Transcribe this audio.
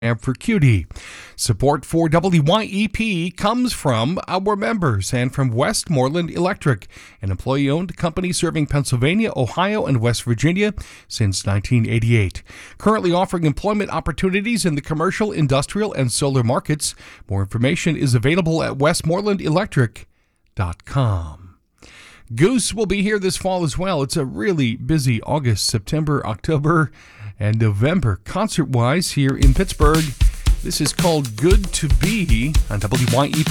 and for QD. Support for WYEP comes from our members and from Westmoreland Electric, an employee-owned company serving Pennsylvania, Ohio, and West Virginia since 1988. Currently offering employment opportunities in the commercial, industrial, and solar markets. More information is available at westmorelandelectric.com. Goose will be here this fall as well. It's a really busy August, September, October, and November concert-wise here in Pittsburgh. This is called Good to Be on WYEP.